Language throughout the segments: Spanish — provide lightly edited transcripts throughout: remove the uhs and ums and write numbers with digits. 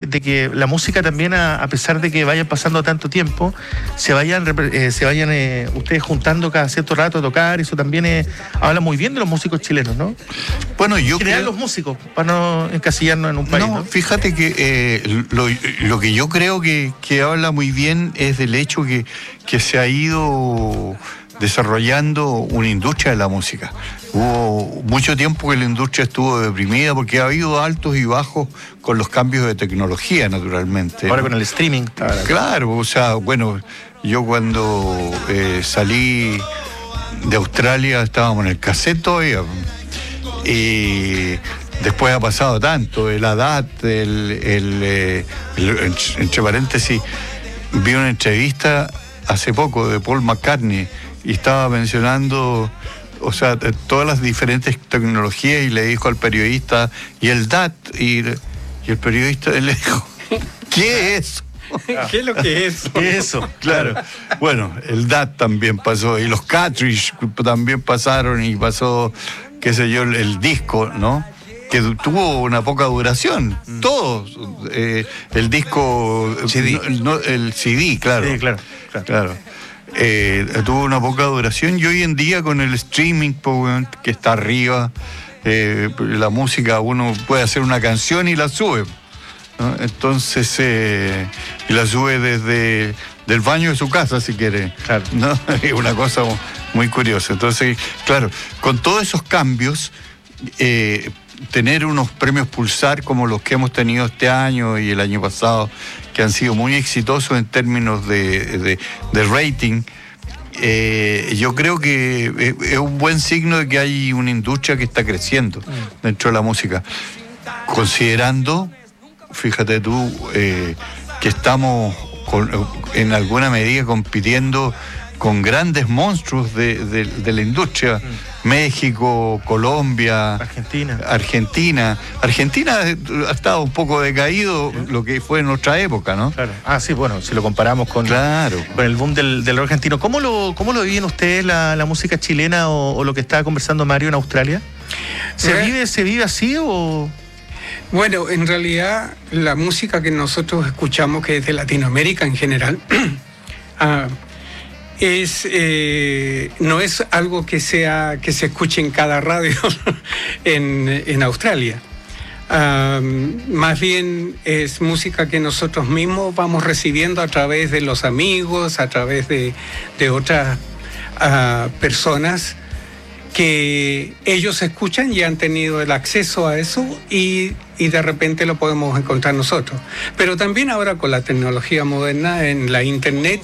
de que la música también, a pesar de que vayan pasando tanto tiempo, se vayan ustedes juntando cada cierto rato a tocar. Eso también habla muy bien de los músicos chilenos, ¿no? Bueno, yo creo... los músicos, para no encasillarnos en un país, ¿no? Fíjate que lo que yo creo que habla muy bien es del hecho que se ha ido desarrollando una industria de la música. Hubo mucho tiempo que la industria estuvo deprimida porque ha habido altos y bajos con los cambios de tecnología, naturalmente. Ahora con el streaming. Claro, o sea, bueno, yo cuando salí de Australia estábamos en el cassette todavía. Y después ha pasado tanto, la edad, entre paréntesis, vi una entrevista hace poco de Paul McCartney y estaba mencionando, o sea, todas las diferentes tecnologías, y le dijo al periodista, y el DAT, y el periodista le dijo, ¿qué es? ¿Qué es lo que es? ¿Qué es eso? Claro. Bueno, el DAT también pasó, y los cartridge también pasaron, y pasó, qué sé yo, el disco, ¿no? Que tuvo una poca duración. Todos. El disco... CD. El CD, claro. Sí, claro. Tuvo una poca duración, y hoy en día con el streaming que está arriba, la música, uno puede hacer una canción y la sube, ¿no? Entonces, y la sube desde del baño de su casa, si quiere. Claro. ¿No? Es una cosa muy curiosa. Entonces, claro, con todos esos cambios, tener unos premios Pulsar como los que hemos tenido este año y el año pasado, que han sido muy exitosos en términos de rating, yo creo que es un buen signo de que hay una industria que está creciendo dentro de la música, considerando, fíjate tú, que estamos en alguna medida compitiendo con grandes monstruos de la industria. México, Colombia, Argentina ha estado un poco decaído lo que fue en nuestra época, ¿no? Claro. Sí, bueno, si lo comparamos con el boom del rock argentino. ¿Cómo lo viven ustedes la música chilena o lo que estaba conversando Mario en Australia? ¿Se vive así o...? Bueno, en realidad la música que nosotros escuchamos, que es de Latinoamérica en general, no es algo que se escuche en cada radio en Australia. Más bien es música que nosotros mismos vamos recibiendo a través de los amigos, a través de otras personas que ellos escuchan y han tenido el acceso a eso, y de repente lo podemos encontrar nosotros. Pero también ahora con la tecnología moderna, en la internet,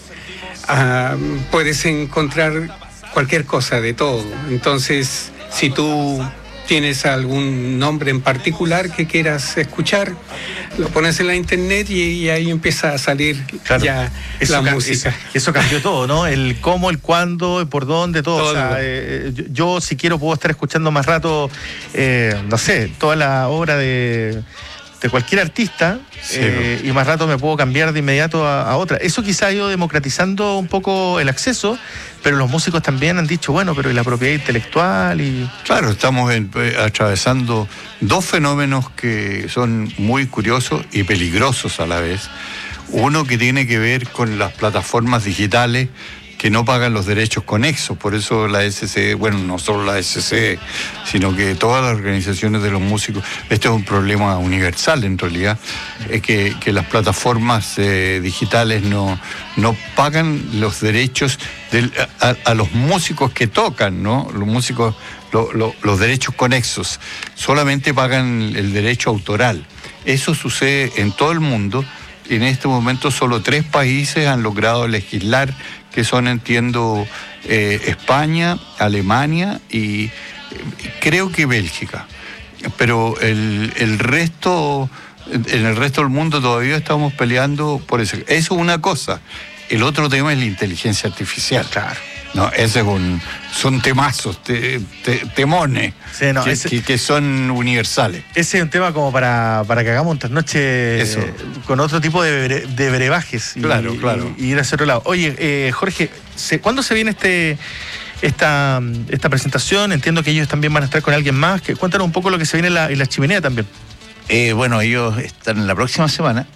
puedes encontrar cualquier cosa de todo. Entonces, si tú tienes algún nombre en particular que quieras escuchar, lo pones en la internet y ahí empieza a salir ya la música. Eso cambió todo, ¿no? El cómo, el cuándo, el por dónde, todo. O sea, yo si quiero puedo estar escuchando más rato, no sé, toda la obra de cualquier artista, y más rato me puedo cambiar de inmediato a otra. Eso quizá ha ido democratizando un poco el acceso, pero los músicos también han dicho, bueno, pero ¿y la propiedad intelectual? Claro, estamos atravesando dos fenómenos que son muy curiosos y peligrosos a la vez. Uno que tiene que ver con las plataformas digitales que no pagan los derechos conexos. Por eso la SCE, bueno, no solo la SCE, sino que todas las organizaciones de los músicos, este es un problema universal en realidad, es que las plataformas digitales no pagan los derechos a los músicos que tocan, ¿no? Los músicos, los derechos conexos, solamente pagan el derecho autoral. Eso sucede en todo el mundo. En este momento solo 3 países han logrado legislar, que son, entiendo, España, Alemania y creo que Bélgica. Pero en el resto del mundo todavía estamos peleando por eso. Eso es una cosa. El otro tema es la inteligencia artificial. Claro. No, ese son temazos, temones, sí, que son universales. Ese es un tema como para que hagamos un trasnoche con otro tipo de brebajes. Claro. Y ir hacia otro lado. Oye, Jorge, ¿cuándo se viene esta presentación? Entiendo que ellos también van a estar con alguien más. Cuéntanos un poco lo que se viene en la Chimenea también. Bueno, ellos están la próxima semana.